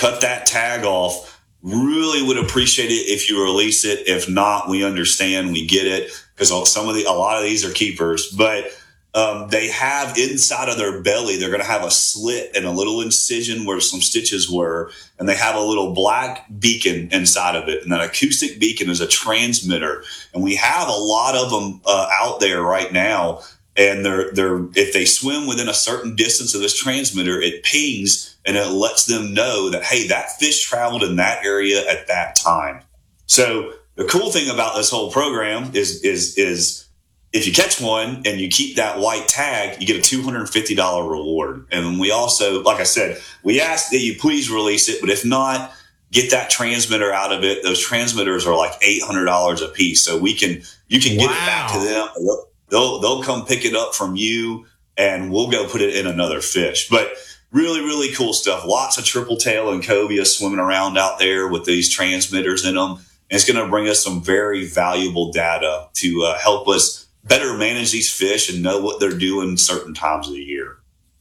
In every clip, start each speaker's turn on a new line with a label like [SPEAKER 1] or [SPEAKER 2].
[SPEAKER 1] cut that tag off. Really would appreciate it if you release it. If not, we understand, we get it, because a lot of these are keepers, but they have inside of their belly, they're going to have a slit and a little incision where some stitches were, and they have a little black beacon inside of it. And that acoustic beacon is a transmitter, and we have a lot of them out there right now. And they're if they swim within a certain distance of this transmitter, it pings and it lets them know that, hey, that fish traveled in that area at that time. So the cool thing about this whole program is if you catch one and you keep that white tag, you get a $250 reward. And we also, like I said, we ask that you please release it, but if not, get that transmitter out of it. Those transmitters are like $800 a piece. So you can get it back to them. They'll come pick it up from you, and we'll go put it in another fish. But really, really cool stuff. Lots of triple tail and cobia swimming around out there with these transmitters in them. And it's going to bring us some very valuable data to help us better manage these fish and know what they're doing certain times of the year.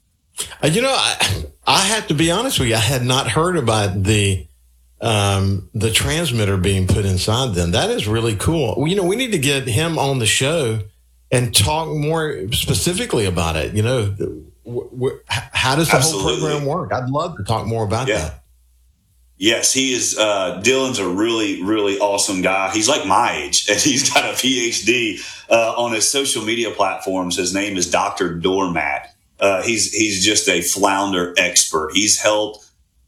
[SPEAKER 2] I have to be honest with you. I had not heard about the transmitter being put inside them. That is really cool. We need to get him on the show and talk more specifically about it. How does the whole program work? I'd love to talk more about that.
[SPEAKER 1] Yes, he is. Dylan's a really, really awesome guy. He's like my age, and he's got a PhD on his social media platforms. His name is Dr. Doormat. He's just a flounder expert. He's helped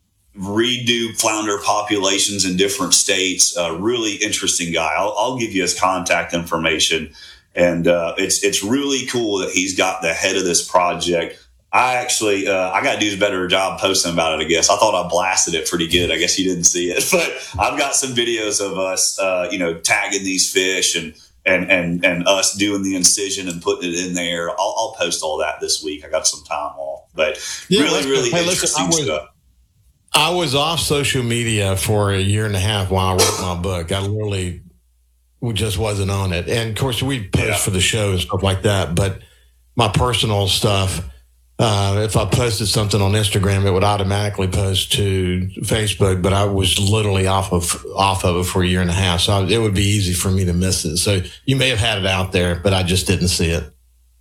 [SPEAKER 1] redo flounder populations in different states. Really interesting guy. I'll give you his contact information. And it's really cool that he's got the head of this project. I actually I got to do a better job posting about it, I guess. I thought I blasted it pretty good. I guess you didn't see it. But I've got some videos of us, tagging these fish and us doing the incision and putting it in there. I'll post all that this week. I got some time off. But really interesting stuff.
[SPEAKER 2] I was off social media for a year and a half while I wrote my book. I literally just wasn't on it. And of course we post for the show and stuff like that. But my personal stuff, if I posted something on Instagram, it would automatically post to Facebook, but I was literally off of it for a year and a half. So it would be easy for me to miss it. So you may have had it out there, but I just didn't see it.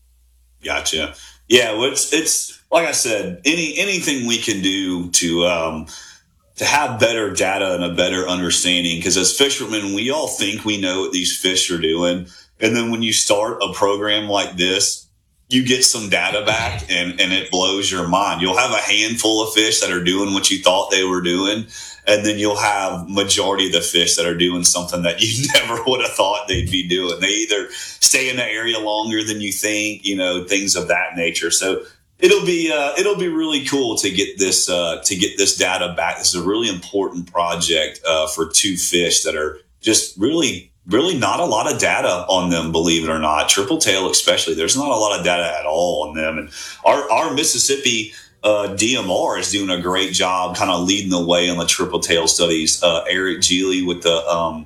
[SPEAKER 1] Gotcha. Yeah. Well, it's like I said, anything we can do to have better data and a better understanding. Because as fishermen, we all think we know what these fish are doing. And then when you start a program like this, you get some data back and it blows your mind. You'll have a handful of fish that are doing what you thought they were doing. And then you'll have majority of the fish that are doing something that you never would have thought they'd be doing. They either stay in the area longer than you think, things of that nature. So it'll be really cool to get this data back. This is a really important project for two fish that are just really not a lot of data on them, believe it or not. Triple tail especially, there's not a lot of data at all on them. And our Mississippi DMR is doing a great job kind of leading the way on the triple tail studies. Eric Geely with the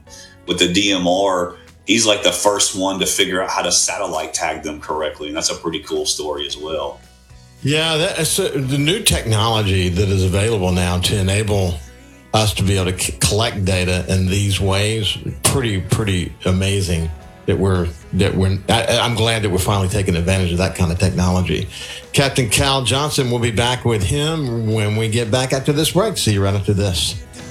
[SPEAKER 1] DMR, he's like the first one to figure out how to satellite tag them correctly. And that's a pretty cool story as well.
[SPEAKER 2] Yeah, that's the new technology that is available now to enable us to be able to collect data in these ways. Pretty amazing I'm glad that we're finally taking advantage of that kind of technology. Captain Cal Johnson, we'll be back with him when we get back after this break. See you right after this.